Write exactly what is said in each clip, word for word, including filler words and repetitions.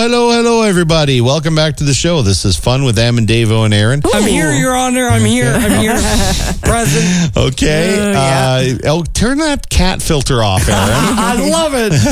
hello, hello, everybody. Welcome back to the show. This is Fun with Am and Davo and Aaron. I'm here, Your Honor. I'm here. I'm here. Present. Okay. Uh, yeah. uh, oh, turn that cat filter off, Aaron. I love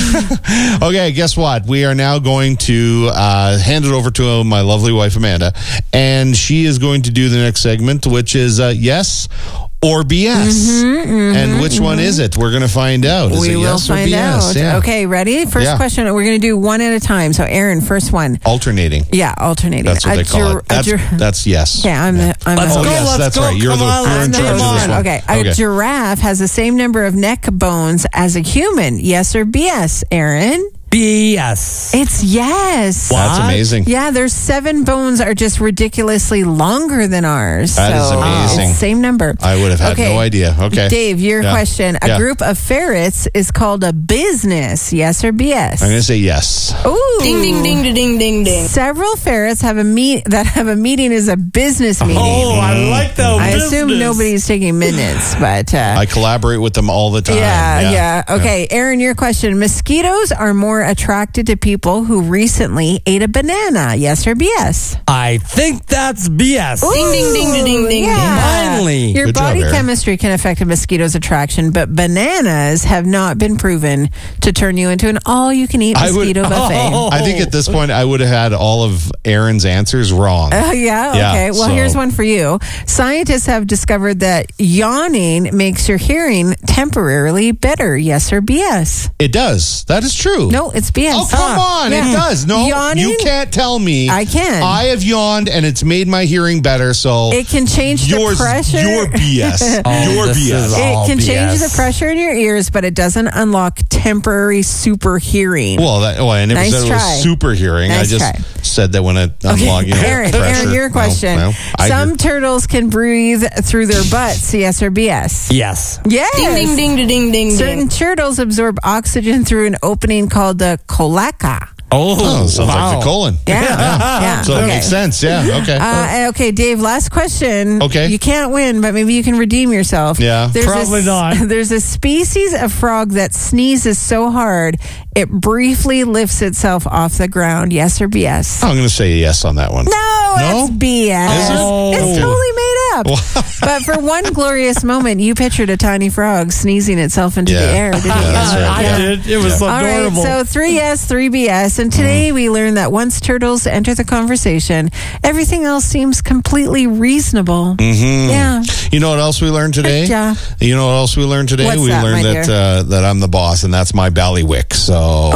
it. Okay, guess what? We are now going to uh, hand it over to my lovely wife, Amanda, and she is going to do the next segment, which is uh, yes or B S. Mm-hmm, mm-hmm, and which mm-hmm. one is it? We're going to find out. Is we it will yes find or B S? out. Yeah. Okay, ready? First yeah. question. We're going to do one at a time. So, Aaron, first one. Alternating. Yeah, alternating. That's what a they call gir- it. That's, gir- that's yes. Yeah, I'm yeah. the. I'm let's the go. Oh, yes, let's that's go. right. You're, Come the, on, you're in let's charge move of this on. one. Okay. okay. A giraffe has the same number of neck bones as a human. Yes or B S, Aaron? B S. It's yes. That's What? amazing. Yeah, their seven bones are just ridiculously longer than ours. That so is amazing. It's same number. I would have had Okay. no idea. Okay. Dave, your Yeah. question. A Yeah. group of ferrets is called a business. Yes or B S? I'm going to say yes. Ooh. Ding, ding, ding, ding, ding, ding, ding. Several ferrets have a meet that have a meeting as a business meeting. Oh, I like that. I business. assume nobody's taking minutes, but uh, I collaborate with them all the time. yeah, Yeah. yeah. Okay, Aaron, your question. Mosquitoes are more attracted to people who recently ate a banana. Yes or B S? I think that's B S. Ding, ding, ding, ding, ding, ding. Yeah. Finally. Your Good job, body Aaron. chemistry can affect a mosquito's attraction, but bananas have not been proven to turn you into an all-you-can-eat I would- mosquito buffet. Oh. I think at this point I would have had all of Aaron's answers wrong. Oh, yeah? Yeah, Okay. Well, so- here's one for you. Scientists have discovered that yawning makes your hearing temporarily better. Yes or B S? It does. That is true. No, it's B S. Oh, come on. Yeah. It does. No, Yawning? you can't tell me. I can. I have yawned and it's made my hearing better, so It can change yours, the pressure. your B S. Oh, your this B S. is It all can B change S. the pressure in your ears, but it doesn't unlock temporary super hearing. Well, that, well, I never Nice said it try. was super hearing. Nice I just try. said that when it unlocked, you know, Aaron, pressure. Aaron, your Well, question. well, I Some agree. turtles can breathe through their butts. Yes or B S? Yes. Yes. Ding, ding, ding, ding, ding, ding. Certain turtles absorb oxygen through an opening called the cloaca. Oh, Oh, sounds wow. like the colon. Yeah. yeah. So it okay. makes sense. Yeah. Okay. Uh, okay, Dave, last question. Okay. You can't win, but maybe you can redeem yourself. Yeah. There's Probably a, not. There's a species of frog that sneezes so hard it briefly lifts itself off the ground. Yes or B S? I'm going to say yes on that one. No, No? that's B S. Is it? Oh. It's totally made up. But for one glorious moment, you pictured a tiny frog sneezing itself into Yeah. the air, didn't you? Yeah, that's right. I Yeah. did. It was All right, adorable. so three yes, three B S. And today Mm-hmm. we learned that once turtles enter the conversation, everything else seems completely reasonable. Mm-hmm. Yeah. You know what else we learned today? Yeah. You know what else we learned today? What's we that, learned my that dear? uh, that I'm the boss, and that's my ballywick. So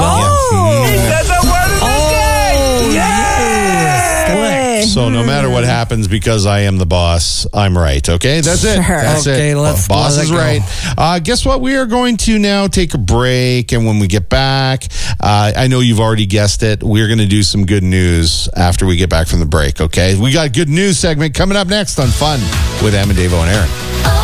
Oh! Oh, yes. Hey. So no matter what happens, because I am the boss, I'm right. Okay, that's it. Sure. That's Okay, it. let's boss let it is go. right. Uh, guess what? We are going to now take a break, and when we get back, uh, I know you've already guessed it. We're going to do some good news after we get back from the break. Okay, we got a good news segment coming up next on Fun with Am and Davo and Aaron.